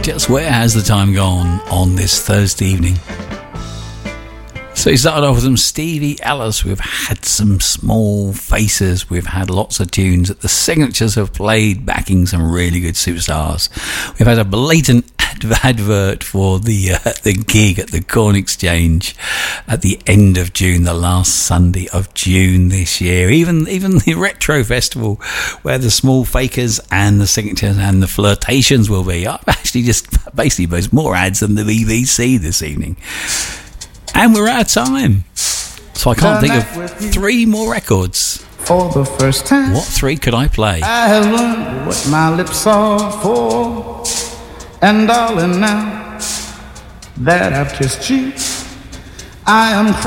Just where has the time gone on this Thursday evening? So we started off with some Stevie Ellis. We've had some Small Faces. We've had lots of tunes that the Signatures have played, backing some really good superstars. We've had a blatant advert for the gig at the Corn Exchange at the end of June, the last Sunday of June this year. Even the Retro Festival, where the Small Fakers and the Signatures and the Flirtations will be. I've actually just basically posted more ads than the BBC this evening. And we're out of time. So I can't think of three more records. For the first time, what three could I play? I have learned what my lips are for. And darling, now that I've kissed you, I am